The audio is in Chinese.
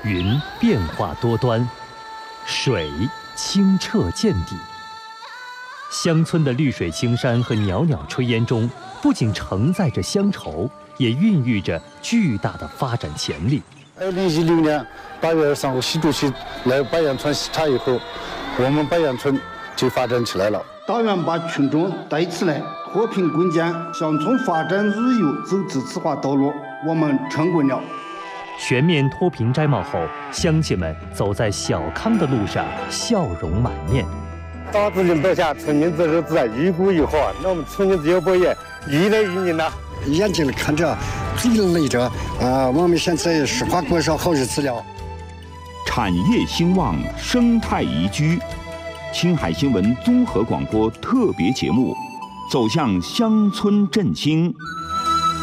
云变化多端，水清澈见底。乡村的绿水青山和袅袅炊烟中，不仅承载着乡愁，也孕育着巨大的发展潜力。 2016年8月23号，习主席来巴彦村视察以后，我们巴彦村就发展起来了。 党员把群众带起来，和平共建乡村发展日游走自治化道路，我们成功了。 全面脱贫摘帽后，乡亲们走在小康的路上，笑容满面。 党自领导下，村民自治自然，一股一好，那我们村民自由博业，一来一民呐。 眼睛里看着，嘴里累着，我们现在实话过上好日子了。 产业兴旺，生态宜居。青海新闻综合广播特别节目，走向乡村振兴。